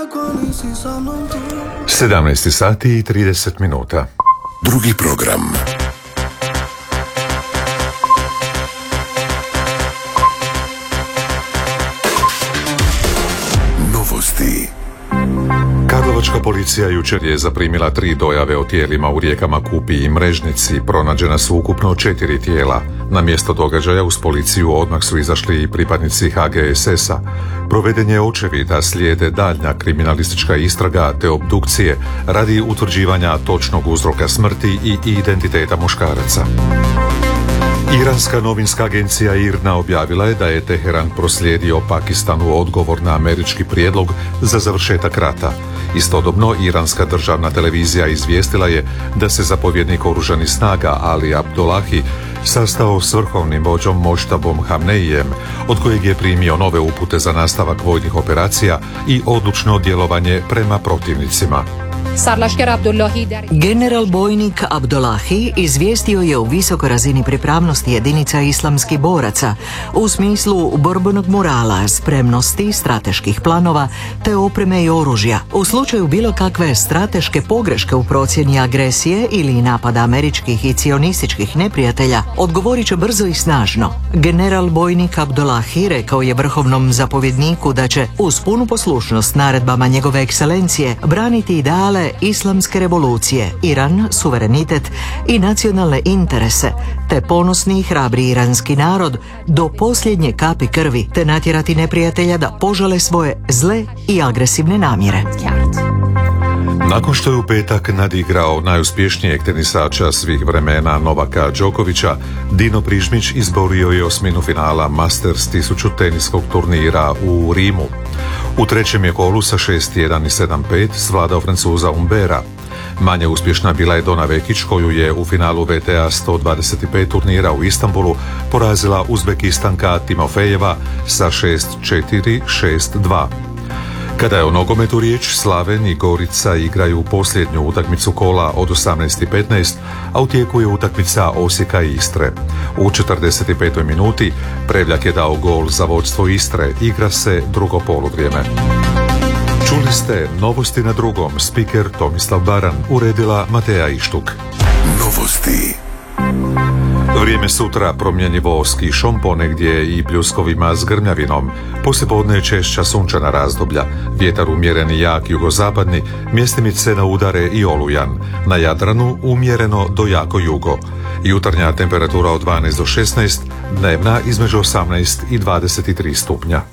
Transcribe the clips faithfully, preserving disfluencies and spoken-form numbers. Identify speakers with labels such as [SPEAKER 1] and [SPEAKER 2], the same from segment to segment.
[SPEAKER 1] sedamnaest sati i trideset minuta.
[SPEAKER 2] Drugi program. Novosti.
[SPEAKER 1] Karlovačka policija jučer je zaprimila tri dojave o tijelima u rijekama Kupi i Mrežnici. Pronađena su ukupno četiri tijela. Na mjesto događaja uz policiju odmah su izašli i pripadnici ha ge es esa. Proveden je očevid, a slijede daljnja kriminalistička istraga te obdukcije radi utvrđivanja točnog uzroka smrti i identiteta muškaraca. Iranska novinska agencija I R N A objavila je da je Teheran proslijedio Pakistanu odgovor na američki prijedlog za završetak rata. Istodobno, iranska državna televizija izvijestila je da se zapovjednik oružanih snaga Ali Abdullahi sastao s vrhovnim vođom Moštabom Hamneijem, od kojeg je primio nove upute za nastavak vojnih operacija i odlučno djelovanje prema protivnicima.
[SPEAKER 3] General bojnik Abdullahi izvijestio je o visokoj razini pripravnosti jedinica islamskih boraca u smislu borbenog morala, spremnosti, strateških planova te opreme i oružja. U slučaju bilo kakve strateške pogreške u procjeni agresije ili napada američkih i cionističkih neprijatelja, odgovorit će brzo i snažno. General bojnik Abdullahi rekao je vrhovnom zapovjedniku da će uz punu poslušnost naredbama njegove ekscelencije braniti ideale islamske revolucije, Iran, suverenitet i nacionalne interese, te ponosni i hrabri iranski narod do posljednje kapi krvi, te natjerati neprijatelja da požale svoje zle i agresivne namjere.
[SPEAKER 1] Nakon što je u petak nadigrao najuspješnijeg tenisača svih vremena Novaka Đokovića, Dino Prižmić izborio je osminu finala Masters tisuću teniskog turnira u Rimu. U trećem je kolu sa šest jedan i sedam pet svladao Francuza Humbera. Manje uspješna bila je Dona Vekić, koju je u finalu ve te a sto dvadeset pet turnira u Istanbulu porazila Uzbekistanka Timofejeva sa šest četiri, šest dva. Kada je o nogometu riječ, Slaven i Gorica igraju posljednju utakmicu kola od osamnaest i petnaest, a u tijeku je utakmica Osijeka i Istre. U četrdeset petoj minuti Prevljak je dao gol za vodstvo Istre, igra se drugo poluvrijeme. Čuli ste novosti na drugom, spiker Tomislav Baran, uredila Mateja Ištuk.
[SPEAKER 2] Novosti.
[SPEAKER 1] Vrijeme sutra promjenjivo s kišom, ponegdje i pljuskovima s grmljavinom. Poslijepodne češća sunčana razdoblja, vjetar umjeren i jak jugozapadni, mjestimice na udare i olujan. Na Jadranu umjereno do jako jugo. Jutarnja temperatura od dvanaest do šesnaest, dnevna između osamnaest i dvadeset tri stupnja.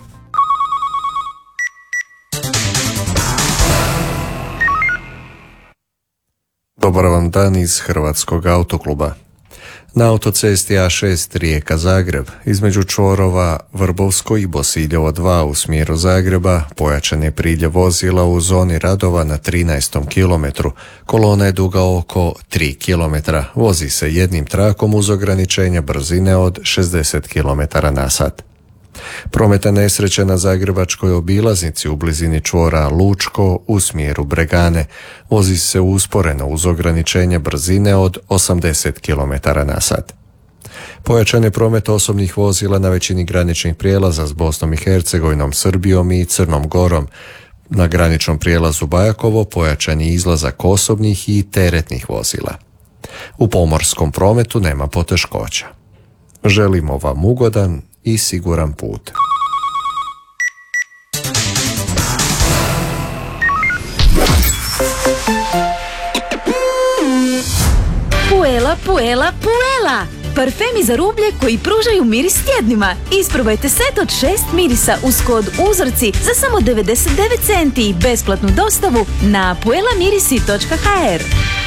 [SPEAKER 4] Dobar vam dan iz Hrvatskog autokluba. Na autocesti a šest Rijeka-Zagreb, između čvorova Vrbovsko i Bosiljevo dva u smjeru Zagreba, pojačan je priljev vozila u zoni radova na trinaestom kilometru. Kolona je duga oko tri kilometra. Vozi se jednim trakom uz ograničenje brzine od šezdeset kilometara na sat. Prometna nesreća na zagrebačkoj obilaznici u blizini čvora Lučko u smjeru Bregane. Vozi se usporeno uz ograničenje brzine od osamdeset kilometara na sat. Pojačan je promet osobnih vozila na većini graničnih prijelaza s Bosnom i Hercegovinom, Srbijom i Crnom Gorom. Na graničnom prijelazu Bajakovo pojačan je izlazak osobnih i teretnih vozila. U pomorskom prometu nema poteškoća. Želimo vam ugodan i siguran put.
[SPEAKER 5] Puela, puela, puela! Parfemi za rublje koji pružaju miris tjednima. Isprobajte set od šest mirisa uz kod uzorci za samo devedeset devet centi i besplatnu dostavu na puela mirisi točka ha er.